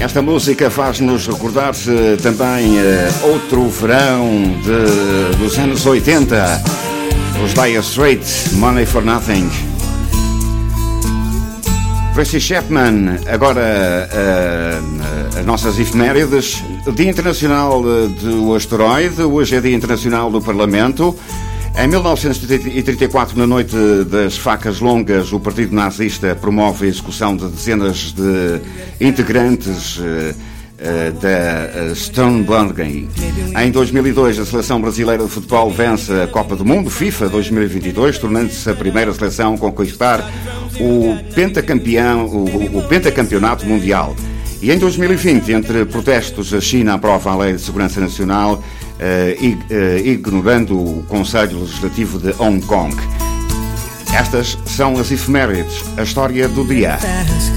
Esta música faz-nos recordar também outro verão dos anos 80, os Dire Straits, Money for Nothing. Tracy Chapman, agora as nossas efemérides. Dia Internacional do Asteroide, hoje é Dia Internacional do Parlamento. Em 1934, na noite das facas longas, o Partido Nazista promove a execução de dezenas de integrantes da Stoneburg. Em 2002, a seleção brasileira de futebol vence a Copa do Mundo, FIFA 2022, tornando-se a primeira seleção a conquistar o pentacampeonato mundial. E em 2020, entre protestos, a China aprova a Lei de Segurança Nacional, ignorando o Conselho Legislativo de Hong Kong. Estas são as efemérides, a história do dia.